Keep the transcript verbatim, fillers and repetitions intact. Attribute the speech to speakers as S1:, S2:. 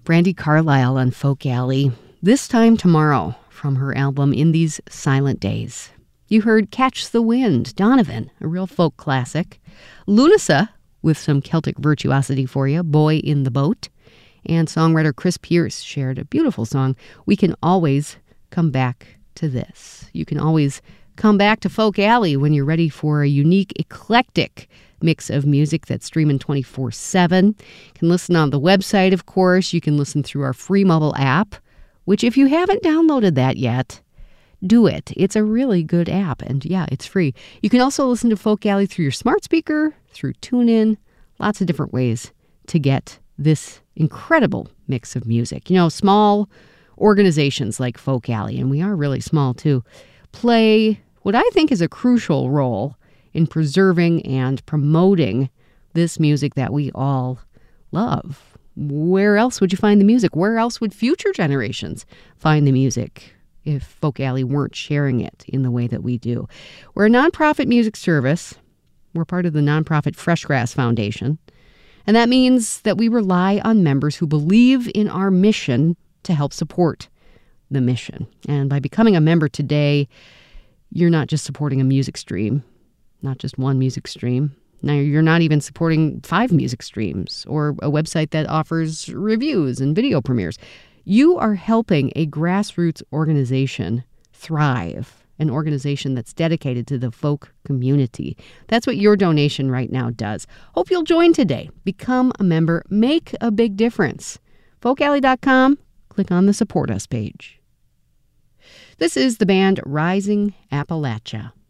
S1: Brandi Carlile on Folk Alley. This Time Tomorrow from her album In These Silent Days. You heard Catch the Wind, Donovan, a real folk classic. Lunasa with some Celtic virtuosity for you, Boy in the Boat. And songwriter Chris Pierce shared a beautiful song, We Can Always Come Back to This. You can always come back to Folk Alley when you're ready for a unique, eclectic mix of music that's streaming twenty-four seven. You can listen on the website, of course. You can listen through our free mobile app, which if you haven't downloaded that yet, do it. It's a really good app, and yeah, it's free. You can also listen to Folk Alley through your smart speaker, through TuneIn, lots of different ways to get this incredible mix of music. You know, small organizations like Folk Alley, and we are really small too, play what I think is a crucial role in preserving and promoting this music that we all love. Where else would you find the music? Where else would future generations find the music if Folk Alley weren't sharing it in the way that we do? We're a nonprofit music service. We're part of the nonprofit Freshgrass Foundation. And that means that we rely on members who believe in our mission to help support the mission. And by becoming a member today, you're not just supporting a music stream, not just one music stream. Now, you're not even supporting five music streams or a website that offers reviews and video premieres. You are helping a grassroots organization thrive, an organization that's dedicated to the folk community. That's what your donation right now does. Hope you'll join today. Become a member. Make a big difference. folk alley dot com. Click on the Support Us page. This is the band Rising Appalachia.